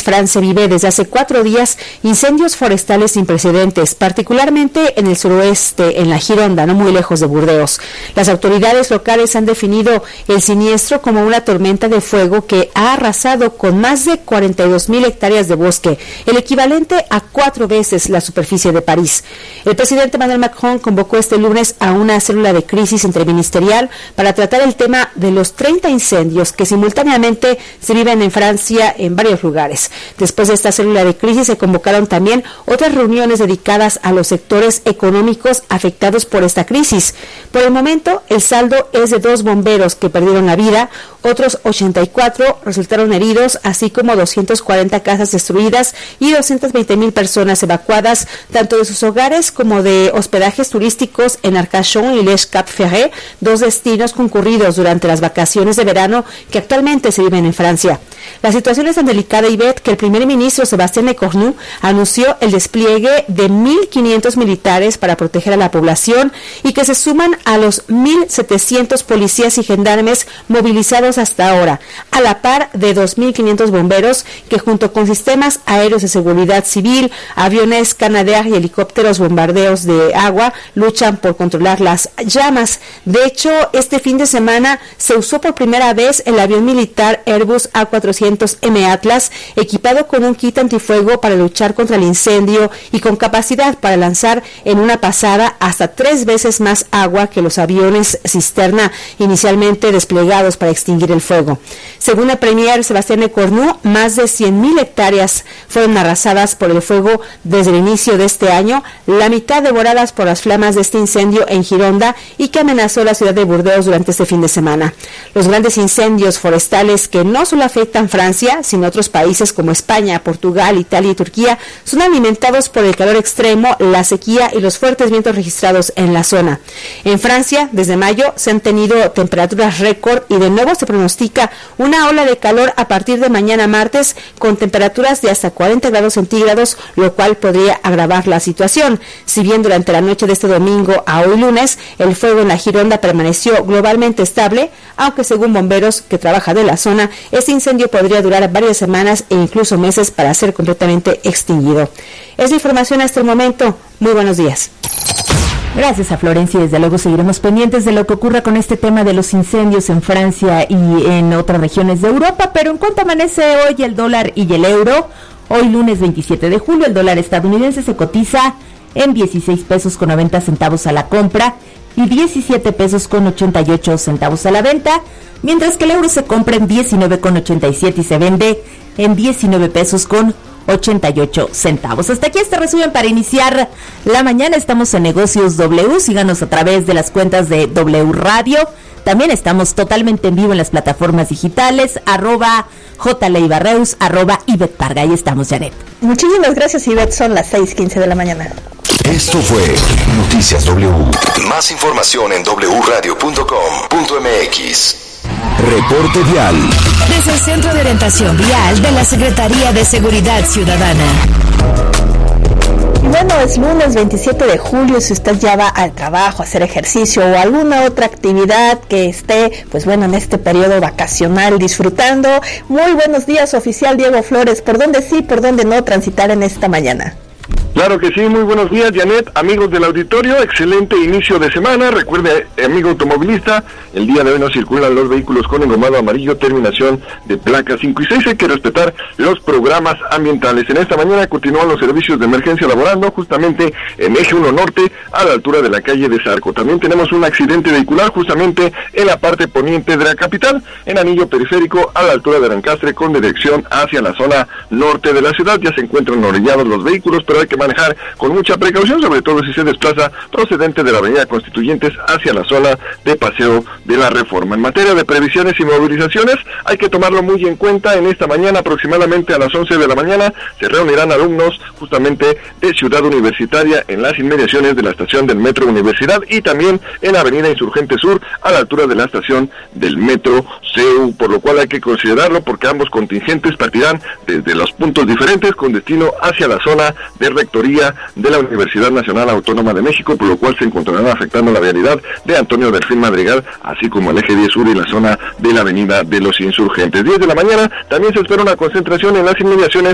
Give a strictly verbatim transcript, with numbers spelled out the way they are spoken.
Francia vive desde hace cuatro días incendios forestales sin precedentes, particularmente en el suroeste, en la Gironda, no muy lejos de Burdeos. Las autoridades locales han definido el siniestro como una tormenta de fuego que ha arrasado con más de cuarenta y dos mil hectáreas de bosque, el equivalente a cuatro veces la superficie de París. El presidente Emmanuel Macron convocó este lunes a una célula de crisis interministerial para tratar el tema de los treinta incendios que simultáneamente se viven en Francia en varios lugares. Después de esta célula de crisis se convocaron también otras reuniones dedicadas a los sectores económicos afectados por esta crisis. Por el momento, el saldo es de dos bomberos que perdieron la vida, otros ochenta y cuatro resultaron heridos, así como doscientas cuarenta casas destruidas y doscientas veinte mil personas evacuadas, tanto de sus hogares como de hospedajes turísticos en Arcachon y Les Cap Ferret, dos destinos concurridos durante las vacaciones de verano que actualmente se viven en Francia. La situación es tan delicada, Ivette, que el primer ministro Sébastien Lecornu anunció el despliegue de mil quinientos militares para proteger a la población y que se suman a los mil setecientos policías y gendarmes movilizados hasta ahora, a la par de dos mil quinientos bomberos que junto con sistemas aéreos de seguridad civil, aviones Canadair y helicópteros bombardeos de agua luchan por controlar las llamas. De hecho, este fin de semana se usó por primera vez el avión militar Airbus A cuatrocientos M Atlas, equipado con un kit antifuego para luchar contra el incendio y con capacidad para lanzar en una pasada hasta tres veces más agua que los aviones cisterna inicialmente desplegados para extinguir el fuego. Según el premier Sébastien Lecornu, más de cien mil hectáreas fueron arrasadas por el fuego desde el inicio de este año, la mitad devoradas por las flamas de este incendio en Gironda y que amenazó la ciudad de Burdeos durante este fin de semana. Los grandes incendios forestales que no solo afectan Francia, sino otros países como España, Portugal, Italia y Turquía, son alimentados por el calor extremo, la sequía y los fuertes vientos registrados en la zona. En Francia, desde mayo, se han tenido temperaturas récord y de nuevo se pronostica una ola de calor a partir de mañana martes con temperaturas de hasta cuarenta grados centígrados, lo cual podría agravar la situación. Si bien durante la noche de este domingo a hoy lunes, el fuego en la Gironda permaneció globalmente estable, aunque según bomberos que trabajan en la zona, este incendio podría durar varias semanas e incluso meses para ser completamente extinguido. Es la información hasta el momento. Muy buenos días. Gracias a Florencia, y desde luego seguiremos pendientes de lo que ocurra con este tema de los incendios en Francia y en otras regiones de Europa. Pero en cuanto amanece hoy el dólar y el euro, hoy lunes veintisiete de julio, el dólar estadounidense se cotiza en dieciséis pesos con noventa centavos a la compra y diecisiete pesos con ochenta y ocho centavos a la venta, mientras que el euro se compra en diecinueve con ochenta y siete y se vende en diecinueve pesos con ochenta y ocho centavos. Hasta aquí este resumen para iniciar la mañana. Estamos en Negocios W, síganos a través de las cuentas de W Radio. También estamos totalmente en vivo en las plataformas digitales, arroba jleibarreus, arroba Ivette Parga. Ahí estamos, Janet. Muchísimas gracias, Ivette. Son las seis quince de la mañana. Esto fue Noticias W. Más información en doble u radio punto com punto m x. Reporte vial. Desde el Centro de Orientación Vial de la Secretaría de Seguridad Ciudadana. Y bueno, es lunes veintisiete de julio, si usted ya va al trabajo, a hacer ejercicio o alguna otra actividad que esté, pues bueno, en este periodo vacacional disfrutando. Muy buenos días, oficial Diego Flores. ¿Por dónde sí, por dónde no transitar en esta mañana? Claro que sí, muy buenos días, Janet, amigos del auditorio, excelente inicio de semana. Recuerde, amigo automovilista, el día de hoy no circulan los vehículos con engomado amarillo, terminación de placas cinco y seis, hay que respetar los programas ambientales. En esta mañana continúan los servicios de emergencia laborando justamente en Eje uno Norte, a la altura de la calle de Zarco. También tenemos un accidente vehicular justamente en la parte poniente de la capital, en anillo periférico, a la altura de Arancastre, con dirección hacia la zona norte de la ciudad. Ya se encuentran orillados los vehículos, pero hay que manejar con mucha precaución, sobre todo si se desplaza procedente de la avenida Constituyentes hacia la zona de Paseo de la Reforma. En materia de previsiones y movilizaciones, hay que tomarlo muy en cuenta. En esta mañana, aproximadamente a las once de la mañana, se reunirán alumnos justamente de Ciudad Universitaria en las inmediaciones de la estación del Metro Universidad y también en la avenida Insurgente Sur, a la altura de la estación del Metro C E U, por lo cual hay que considerarlo porque ambos contingentes partirán desde los puntos diferentes con destino hacia la zona de rectoría de la Universidad Nacional Autónoma de México, por lo cual se encontrarán afectando la vialidad de Antonio Delfín Madrigal, así como el eje diez sur y la zona de la avenida de los Insurgentes. diez de la mañana, también se espera una concentración en las inmediaciones